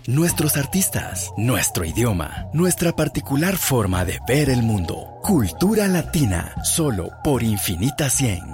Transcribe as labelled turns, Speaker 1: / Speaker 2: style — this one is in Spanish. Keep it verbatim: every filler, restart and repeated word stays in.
Speaker 1: nuestros artistas, nuestro idioma, nuestra particular forma de ver el mundo. Cultura Latina, solo por Infinita cien.